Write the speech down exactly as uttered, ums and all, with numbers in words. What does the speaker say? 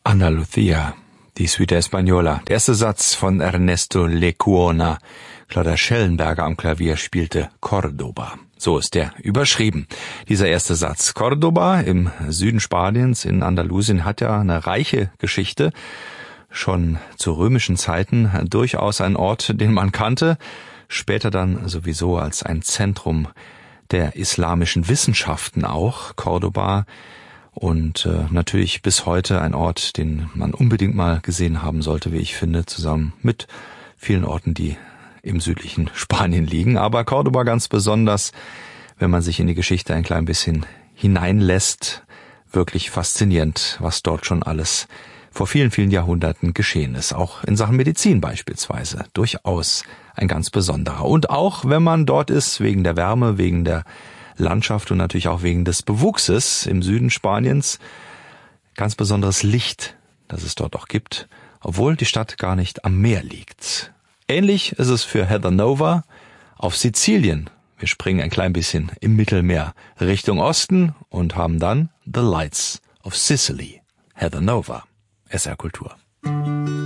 Andalucía, die Suite Española. Der erste Satz von Ernesto Lecuona. Claudia Schellenberger am Klavier spielte Córdoba. So ist der überschrieben. Dieser erste Satz. Córdoba im Süden Spaniens in Andalusien hat ja eine reiche Geschichte. Schon zu römischen Zeiten durchaus ein Ort, den man kannte. Später dann sowieso als ein Zentrum der islamischen Wissenschaften auch. Córdoba. Und äh, natürlich bis heute ein Ort, den man unbedingt mal gesehen haben sollte, wie ich finde, zusammen mit vielen Orten, die im südlichen Spanien liegen. Aber Córdoba ganz besonders, wenn man sich in die Geschichte ein klein bisschen hineinlässt, wirklich faszinierend, was dort schon alles vor vielen, vielen Jahrhunderten geschehen ist. Auch in Sachen Medizin beispielsweise. Durchaus ein ganz besonderer. Und auch wenn man dort ist, wegen der Wärme, wegen der Landschaft und natürlich auch wegen des Bewuchses im Süden Spaniens. Ganz besonderes Licht, das es dort auch gibt, obwohl die Stadt gar nicht am Meer liegt. Ähnlich ist es für Heather Nova auf Sizilien. Wir springen ein klein bisschen im Mittelmeer Richtung Osten und haben dann The Lights of Sicily. Heather Nova, S R Kultur.